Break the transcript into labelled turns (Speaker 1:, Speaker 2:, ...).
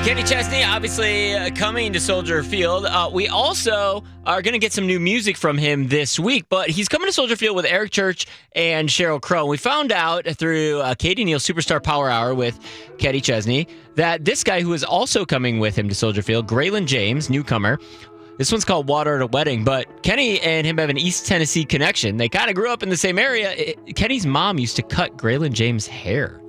Speaker 1: Kenny Chesney, obviously coming to Soldier Field. We also are going to get some new music from him this week, but he's coming to Soldier Field with Eric Church and Sheryl Crow. We found out through Katie Neal's Superstar Power Hour with Kenny Chesney that this guy who is also coming with him to Soldier Field, Graylin James, newcomer. This one's called Water at a Wedding, but Kenny and him have an East Tennessee connection. They kind of grew up in the same area. Kenny's mom used to cut Graylin James' hair.